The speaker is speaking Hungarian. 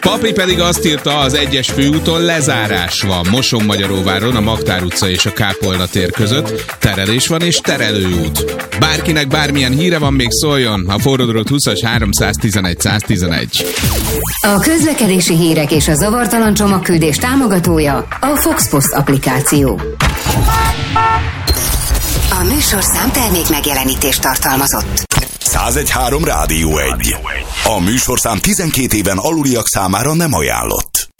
Papi pedig azt írta, az 1-es főúton lezárás van. Mosonmagyaróváron, a Magtár utca és a Kápolna tér között terelés van és terelőút. Bárkinek bármilyen híre van, még szóljon. A forródrót 20-as 311 111. A közlekedési hírek és a zavartalan csomagküldés támogatója a Fox Post applikáció. A műsorszám termék megjelenítést tartalmazott. 101.3 Rádió 1. A műsorszám 12 éven aluliak számára nem ajánlott.